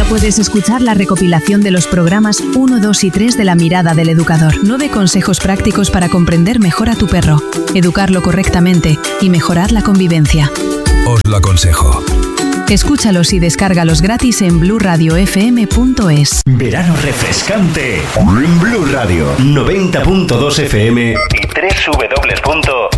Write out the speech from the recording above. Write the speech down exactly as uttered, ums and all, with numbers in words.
Ya puedes escuchar la recopilación de los programas uno, dos y tres de La Mirada del Educador. Nueve consejos prácticos para comprender mejor a tu perro, educarlo correctamente y mejorar la convivencia. Os lo aconsejo. Escúchalos y descárgalos gratis en blu radio f m punto es. Verano refrescante. Blue Radio noventa punto dos F M y doble u doble u doble u punto